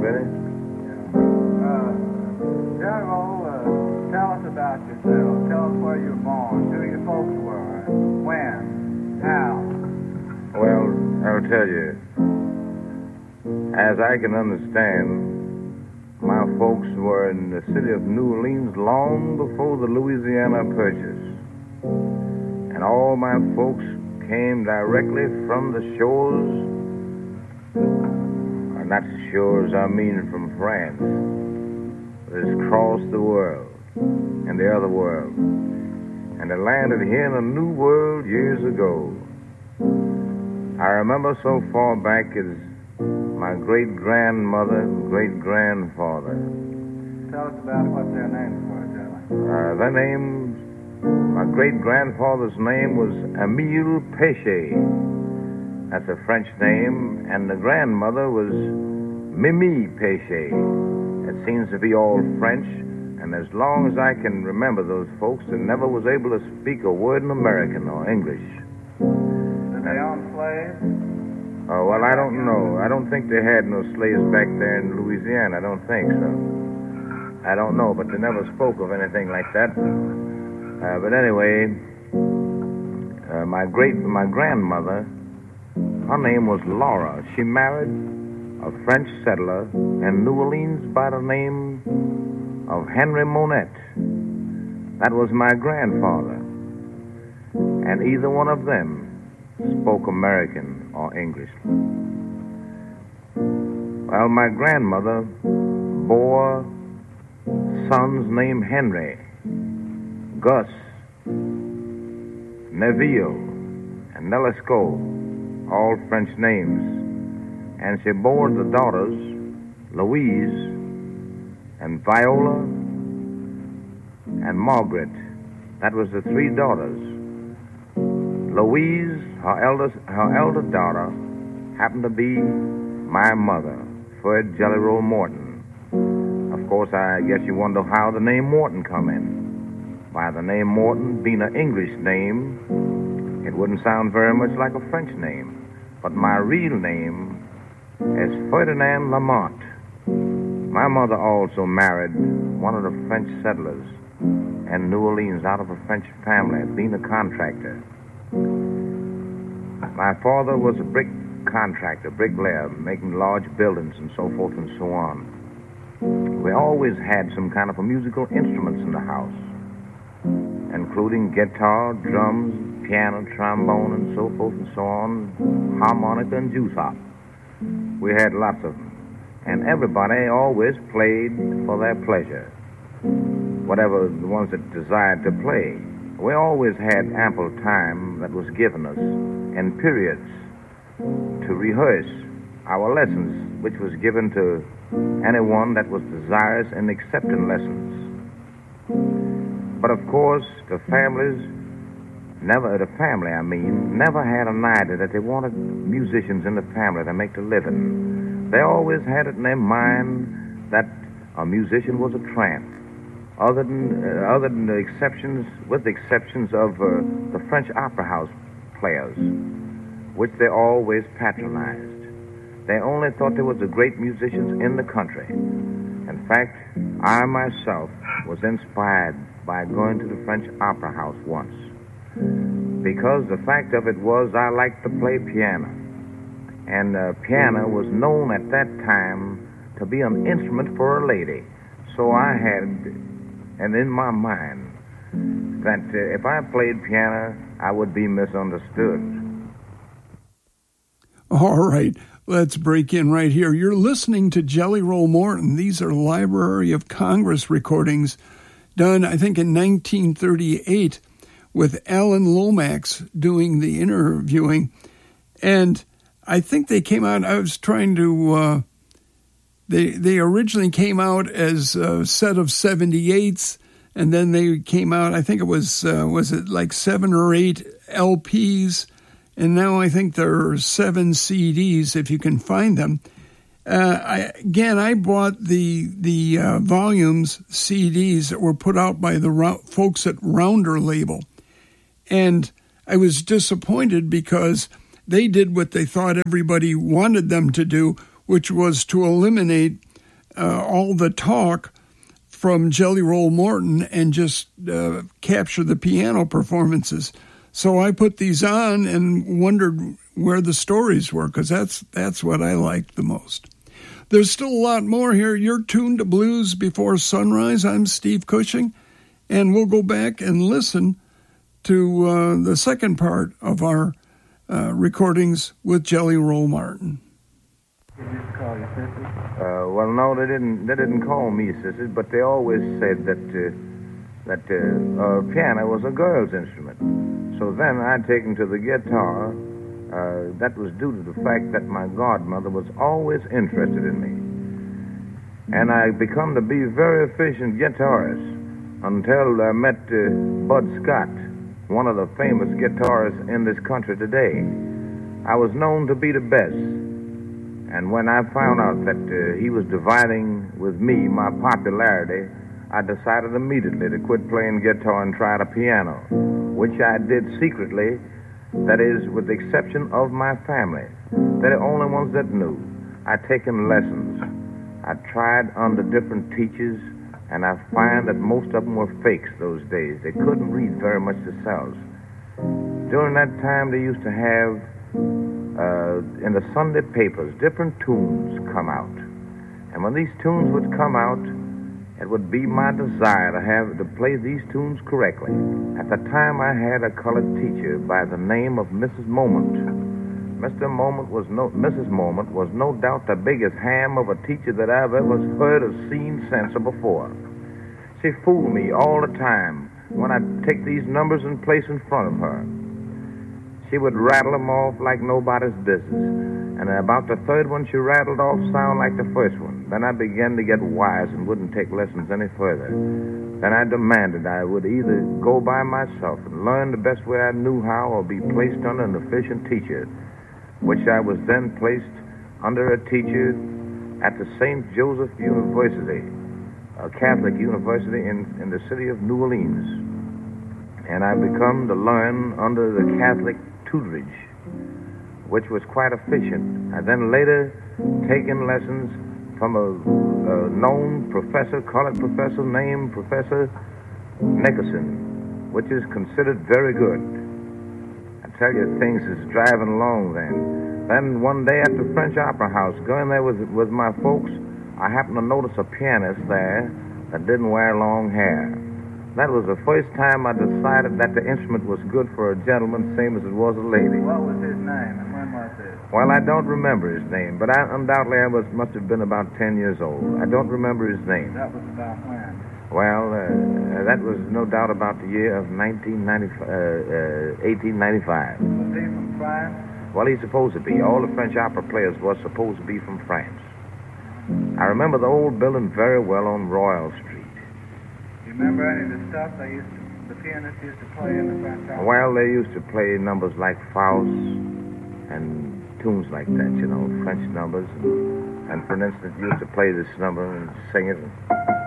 Betty. General, tell us about yourself. Tell us where you were born, who your folks were, when, how. Well, I'll tell you. As I can understand, my folks were in the city of New Orleans long before the Louisiana Purchase. And all my folks came directly from the shores, or not the shores, I mean from France. It's crossed the world and the other world. And they landed here in a new world years ago. I remember so far back as my great-grandmother and great-grandfather. Tell us about what their names were, General. Their names, my great-grandfather's name was Emile Péché. That's a French name. And the grandmother was Mimi Péché. It seems to be all French. And as long as I can remember those folks, they never was able to speak a word in American or English. Did they own slaves? Oh, well, I don't know. I don't think they had no slaves back there in Louisiana. I don't think so. I don't know, but they never spoke of anything like that. But anyway, my grandmother, her name was Laura. She married a French settler in New Orleans by the name of Henry Monette. That was my grandfather. And either one of them spoke American or English. Well, my grandmother bore sons named Henry, Gus, Neville, and Nelisco, all French names. And she bore the daughters Louise and Viola and Margaret. That was the three daughters. Louise, her elder daughter, happened to be my mother, Fred Jelly Roll Morton. Of course, I guess you wonder how the name Morton come in. By the name Morton being an English name, it wouldn't sound very much like a French name. But my real name is Ferdinand Lamont. My mother also married one of the French settlers in New Orleans out of a French family, being a contractor. My father was a brick contractor, bricklayer, making large buildings and so forth and so on. We always had some kind of a musical instruments in the house, including guitar, drums, piano, trombone, and so forth and so on, harmonica and juice-hop. We had lots of them. And everybody always played for their pleasure, whatever the ones that desired to play. We always had ample time that was given us in periods to rehearse our lessons, which was given to anyone that was desirous in accepting lessons. But of course, the family never had an idea that they wanted musicians in the family to make a living. They always had it in their mind that a musician was a tramp. Other than the exceptions, with the exceptions of the French opera house players, which they always patronized. They only thought there was the great musicians in the country. In fact, I myself was inspired by going to the French opera house once, because the fact of it was I liked to play piano, and piano was known at that time to be an instrument for a lady. So I had, and in my mind, that if I played piano, I would be misunderstood. All right, let's break in right here. You're listening to Jelly Roll Morton. These are Library of Congress recordings done, I think, in 1938 with Alan Lomax doing the interviewing. And I think they came out, I was trying to, they originally came out as a set of 78s, and then they came out, I think it was it like 7 or 8 LPs, and now I think there are 7 CDs if you can find them. I bought the volumes, CDs that were put out by the folks at Rounder Label, and I was disappointed because they did what they thought everybody wanted them to do, which was to eliminate all the talk from Jelly Roll Morton and just capture the piano performances. So I put these on and wondered where the stories were, because that's what I liked the most. There's still a lot more here. You're tuned to Blues Before Sunrise. I'm Steve Cushing, and we'll go back and listen to the second part of our recordings with Jelly Roll Morton. Did you used to call you sisters? Well, no, they didn't call me sisters, but they always said that piano was a girl's instrument. So then I'd taken to the guitar. That was due to the fact that my godmother was always interested in me. And I become to be a very efficient guitarist until I met Bud Scott, one of the famous guitarists in this country today. I was known to be the best. And when I found out that he was dividing with me my popularity, I decided immediately to quit playing guitar and try the piano, which I did secretly, that is, with the exception of my family. They're the only ones that knew. I'd taken lessons. I tried under different teachers, and I find that most of them were fakes those days. They couldn't read very much themselves. During that time, they used to have, in the Sunday papers, different tunes come out. And when these tunes would come out, it would be my desire to play these tunes correctly. At the time, I had a colored teacher by the name of Mrs. Moment. Mrs. Moment was no doubt the biggest ham of a teacher that I've ever heard or seen since or before. She fooled me all the time when I'd take these numbers and place in front of her. She would rattle them off like nobody's business. And about the third one she rattled off sound like the first one. Then I began to get wise and wouldn't take lessons any further. Then I demanded I would either go by myself and learn the best way I knew how, or be placed under an efficient teacher, which I was then placed under a teacher at the St. Joseph University, a Catholic university in the city of New Orleans. And I become to learn under the Catholic tutorage, which was quite efficient. I then later taken lessons from a known professor, colored professor named Professor Nickerson, which is considered very good. I tell you, things is driving along then. Then one day at the French Opera House, going there with my folks, I happened to notice a pianist there that didn't wear long hair. That was the first time I decided that the instrument was good for a gentleman, same as it was a lady. What was his name and when was it? Well, I don't remember his name, but undoubtedly I must have been about 10 years old. I don't remember his name. That was about when? Well, that was no doubt about the year of 1895. Was he from France? Well, he's supposed to be. All the French opera players were supposed to be from France. I remember the old building very well on Royal Street. Remember any of the stuff the pianist used to play in the French opera? Well, they used to play numbers like Faust and tunes like that, French numbers. And for instance, used to play this number and sing it.